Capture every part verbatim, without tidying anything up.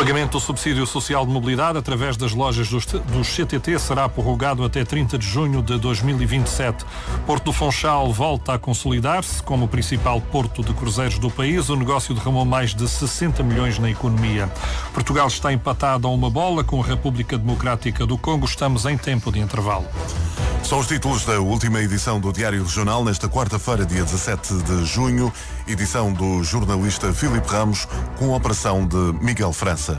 pagamento do subsídio social de mobilidade através das lojas dos, dos C T T será prorrogado até trinta de junho de dois mil e vinte e sete. Porto do Funchal volta a consolidar-se como o principal porto de cruzeiros do país. O negócio derramou mais de sessenta milhões na economia. Portugal está empatado a uma bola com a República Democrática do Congo. Estamos em tempo de intervalo. São os títulos da última edição do Diário Regional, nesta quarta-feira, dia dezassete de junho, edição do jornalista Filipe Ramos, com a operação de Miguel França.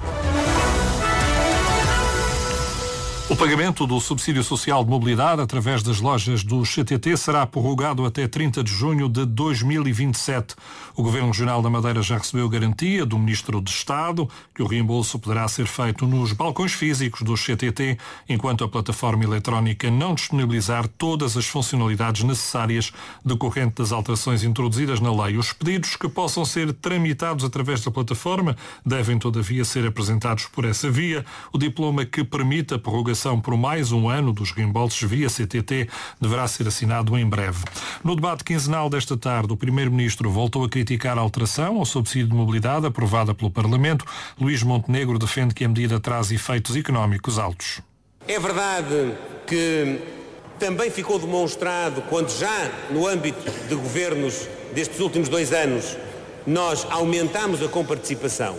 O pagamento do subsídio social de mobilidade através das lojas do C T T será prorrogado até trinta de junho de dois mil e vinte e sete. O Governo Regional da Madeira já recebeu garantia do Ministro de Estado que o reembolso poderá ser feito nos balcões físicos do C T T, enquanto a plataforma eletrónica não disponibilizar todas as funcionalidades necessárias decorrente das alterações introduzidas na lei. Os pedidos que possam ser tramitados através da plataforma devem, todavia, ser apresentados por essa via. O diploma que permite a prorrogação por mais um ano dos reembolsos via C T T deverá ser assinado em breve. No debate quinzenal desta tarde, o Primeiro-Ministro voltou a criticar a alteração ao subsídio de mobilidade aprovada pelo Parlamento. Luís Montenegro defende que a medida traz efeitos económicos altos. É verdade que também ficou demonstrado, quando já no âmbito de governos destes últimos dois anos nós aumentámos a comparticipação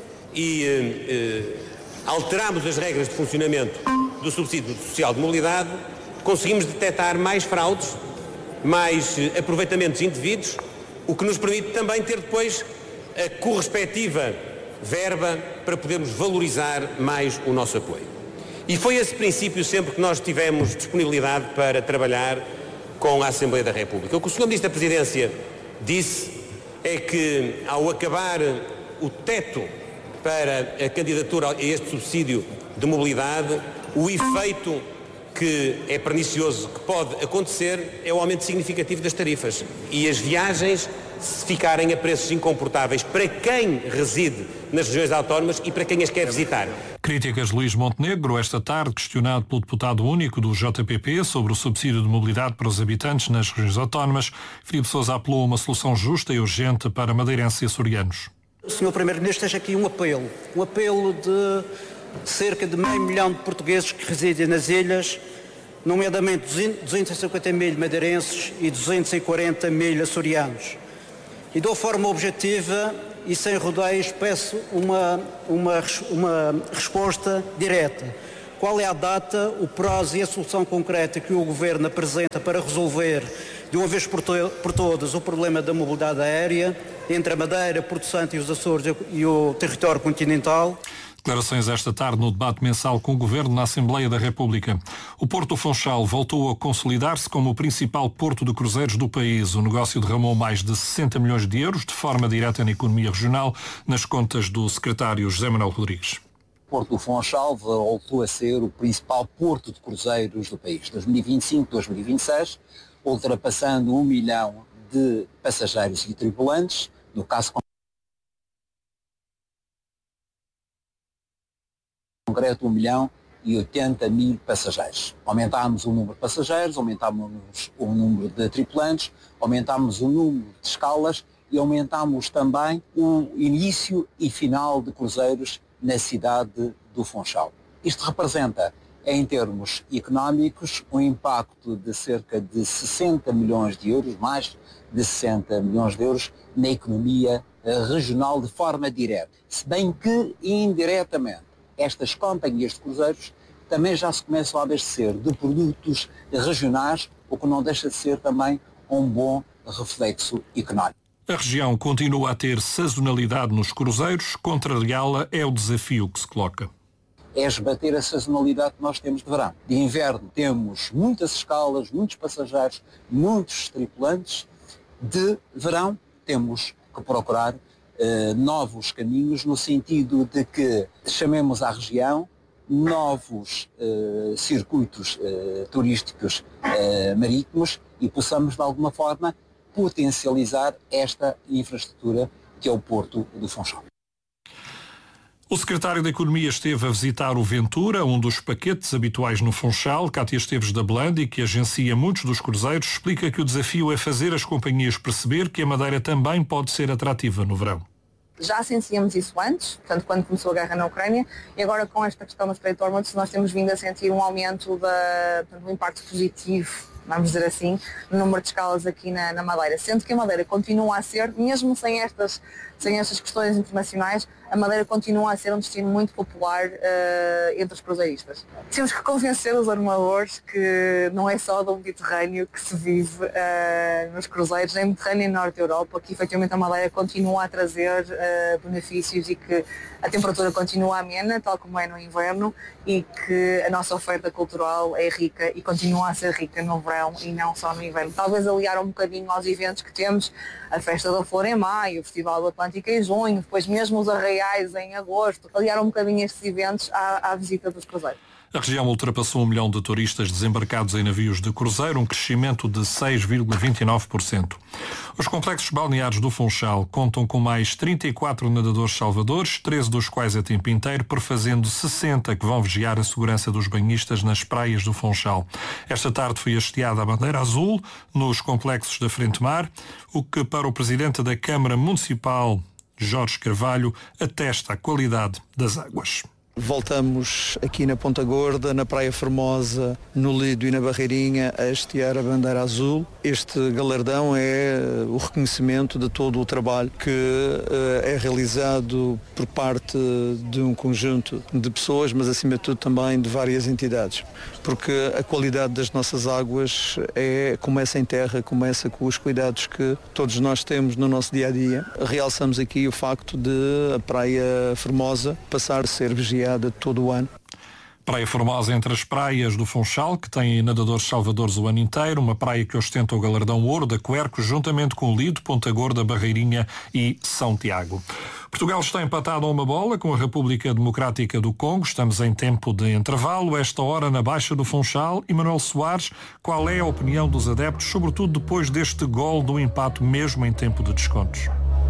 e eh, eh, alterámos as regras de funcionamento do subsídio social de mobilidade, conseguimos detectar mais fraudes, mais eh, aproveitamentos indevidos, o que nos permite também ter depois a correspectiva verba para podermos valorizar mais o nosso apoio. E foi esse princípio sempre que nós tivemos disponibilidade para trabalhar com a Assembleia da República. O que o senhor Ministro da Presidência disse é que, ao acabar o teto para a candidatura a este subsídio de mobilidade, o efeito que é pernicioso que pode acontecer é o aumento significativo das tarifas e as viagens se ficarem a preços incomportáveis para quem reside nas regiões autónomas e para quem as quer visitar. Críticas de Luís Montenegro esta tarde, questionado pelo deputado único do J P P sobre o subsídio de mobilidade para os habitantes nas regiões autónomas. Filipe Sousa apelou a uma solução justa e urgente para madeirenses e açorianos. senhor Primeiro-Ministro, deixa aqui um apelo, um apelo de cerca de meio milhão de portugueses que residem nas ilhas, nomeadamente duzentos e cinquenta mil madeirenses e duzentos e quarenta mil açorianos. E de forma objetiva e sem rodeios peço uma, uma, uma resposta direta. Qual é a data, o prazo e a solução concreta que o Governo apresenta para resolver de uma vez por, to- por todas o problema da mobilidade aérea entre a Madeira, Porto Santo e os Açores e o território continental? Declarações esta tarde no debate mensal com o Governo na Assembleia da República. O Porto do Funchal voltou a consolidar-se como o principal porto de cruzeiros do país. O negócio derramou mais de sessenta milhões de euros de forma direta na economia regional, nas contas do secretário José Manuel Rodrigues. Porto do Funchal voltou a ser o principal porto de cruzeiros do país. dois mil e vinte e cinco, dois mil e vinte e seis, ultrapassando um milhão de passageiros e tripulantes, no caso concreto um milhão e oitenta mil passageiros. Aumentámos o número de passageiros, aumentámos o número de tripulantes, aumentámos o número de escalas e aumentámos também o início e final de cruzeiros na cidade do Funchal. Isto representa, em termos económicos, um impacto de cerca de sessenta milhões de euros, mais de sessenta milhões de euros, na economia regional de forma direta. Se bem que, indiretamente, estas companhias de cruzeiros também já se começam a abastecer de produtos regionais, o que não deixa de ser também um bom reflexo económico. A região continua a ter sazonalidade nos cruzeiros. Contrariá-la é o desafio que se coloca. É esbater a sazonalidade que nós temos de verão. De inverno temos muitas escalas, muitos passageiros, muitos tripulantes. De verão temos que procurar Uh, novos caminhos, no sentido de que chamemos à região novos uh, circuitos uh, turísticos uh, marítimos e possamos, de alguma forma, potencializar esta infraestrutura que é o Porto do Funchal. O secretário da Economia esteve a visitar o Ventura, um dos paquetes habituais no Funchal. Cátia Esteves da Blandi, que agencia muitos dos cruzeiros, explica que o desafio é fazer as companhias perceber que a Madeira também pode ser atrativa no verão. Já sentíamos isso antes, portanto, quando começou a guerra na Ucrânia, e agora com esta questão das Strait Hormuz, nós temos vindo a sentir um aumento da, portanto, do impacto positivo, vamos dizer assim, no número de escalas aqui na, na Madeira, sendo que a Madeira continua a ser, mesmo sem estas, sem estas questões internacionais, a Madeira continua a ser um destino muito popular uh, entre os cruzeiristas. Temos que convencer os armadores que não é só do Mediterrâneo que se vive uh, nos cruzeiros, nem Mediterrâneo nem Norte da Europa, que efetivamente a Madeira continua a trazer uh, benefícios e que a temperatura continua amena, tal como é no inverno, e que a nossa oferta cultural é rica e continua a ser rica no verão e não só no inverno. Talvez aliar um bocadinho aos eventos que temos, a Festa da Flor em maio, o Festival do Atlântico em junho, depois mesmo os arraiais em agosto, aliar um bocadinho estes eventos à, à visita dos cruzeiros. A região ultrapassou um milhão de turistas desembarcados em navios de cruzeiro, um crescimento de seis vírgula vinte e nove por cento. Os complexos balneares do Funchal contam com mais trinta e quatro nadadores salvadores, treze dos quais a tempo inteiro, prefazendo sessenta que vão vigiar a segurança dos banhistas nas praias do Funchal. Esta tarde foi hasteada a bandeira azul nos complexos da Frente Mar, o que para o presidente da Câmara Municipal, Jorge Carvalho, atesta a qualidade das águas. Voltamos aqui na Ponta Gorda, na Praia Formosa, no Lido e na Barreirinha a hastear a bandeira azul. Este galardão é o reconhecimento de todo o trabalho que uh, é realizado por parte de um conjunto de pessoas, mas acima de tudo também de várias entidades. Porque a qualidade das nossas águas é, começa em terra, começa com os cuidados que todos nós temos no nosso dia-a-dia. Realçamos aqui o facto de a Praia Formosa passar a ser vigiada todo o ano. Praia Formosa entre as praias do Funchal, que tem nadadores salvadores o ano inteiro, uma praia que ostenta o galardão Ouro da Quercus, juntamente com Lido, Ponta Gorda, Barreirinha e São Tiago. Portugal está empatado a uma bola com a República Democrática do Congo. Estamos em tempo de intervalo. Esta hora na Baixa do Funchal. Emanuel Soares, qual é a opinião dos adeptos, sobretudo depois deste gol do empate mesmo em tempo de descontos?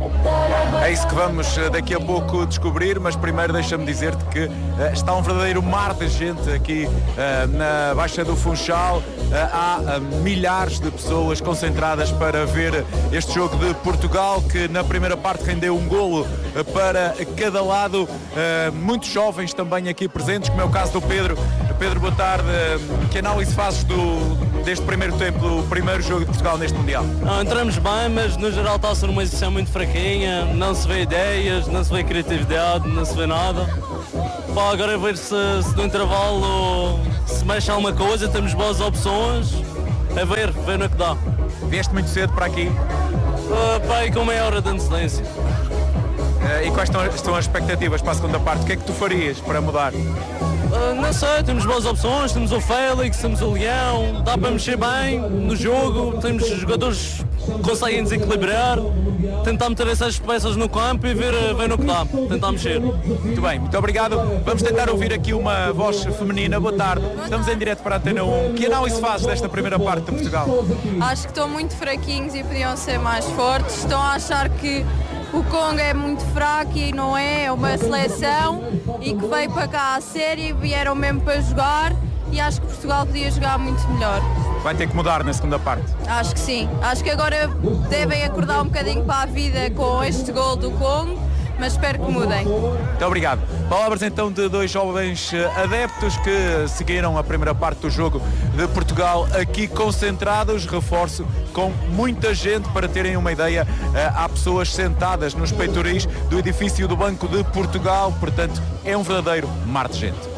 É isso que vamos daqui a pouco descobrir, mas primeiro deixa-me dizer-te que uh, está um verdadeiro mar de gente aqui uh, na Baixa do Funchal. Uh, há uh, milhares de pessoas concentradas para ver este jogo de Portugal, que na primeira parte rendeu um golo uh, para cada lado. Uh, muitos jovens também aqui presentes, como é o caso do Pedro. Pedro, boa tarde. Uh, que análise fazes do, deste primeiro tempo, do primeiro jogo de Portugal neste Mundial? Não, entramos bem, mas no geral está a ser uma exibição muito fraquinha, não se vê ideias, não se vê criatividade, não se vê nada. Pá, agora é ver se, se no intervalo se mexe alguma coisa, temos boas opções, é ver, ver no que dá. Vieste muito cedo para aqui? Uh, pá, e com meia hora de antecedência. Uh, e quais estão, estão as expectativas para a segunda parte? O que é que tu farias para mudar? Uh, não sei, temos boas opções, temos o Félix, temos o Leão, dá para mexer bem no jogo, temos jogadores que conseguem desequilibrar, tentar meter essas peças no campo e ver, ver no que dá, tentar mexer. Muito bem, muito obrigado. Vamos tentar ouvir aqui uma voz feminina. Boa tarde, estamos em direto para a Antena um. Que análise fazes desta primeira parte de Portugal? Acho que estão muito fraquinhos e podiam ser mais fortes. Estão a achar que o Congo é muito fraco e não é, é uma seleção e que veio para cá a série e vieram mesmo para jogar, e acho que Portugal podia jogar muito melhor. Vai ter que mudar na segunda parte? Acho que sim. Acho que agora devem acordar um bocadinho para a vida com este gol do Congo, mas espero que mudem. Muito obrigado. Palavras então de dois jovens adeptos que seguiram a primeira parte do jogo de Portugal aqui concentrados, reforço, com muita gente. Para terem uma ideia, há pessoas sentadas nos peitoris do edifício do Banco de Portugal, portanto é um verdadeiro mar de gente.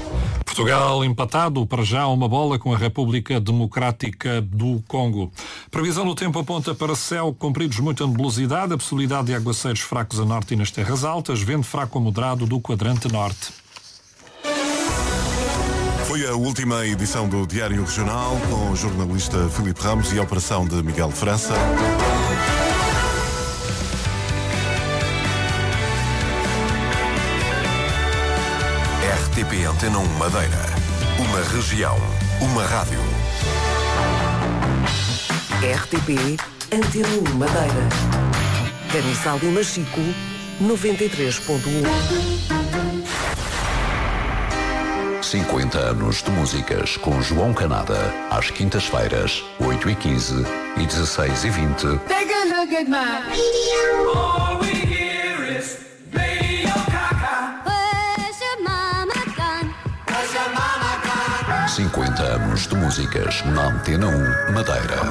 Portugal empatado para já uma bola com a República Democrática do Congo. Previsão do tempo aponta para céu compridos de muita nebulosidade, a possibilidade de aguaceiros fracos a norte e nas terras altas, vento fraco a moderado do quadrante norte. Foi a última edição do Diário Regional com o jornalista Filipe Ramos e a operação de Miguel França. R T P Antena um Madeira. Uma região, uma rádio. R T P Antena um Madeira. Caniçal do Machico, noventa e três ponto um. cinquenta anos de músicas com João Canada. Às quintas-feiras, oito e quinze e dezesseis e vinte. Take a look at my... All we hear is cinquenta anos de músicas na Antena um Madeira.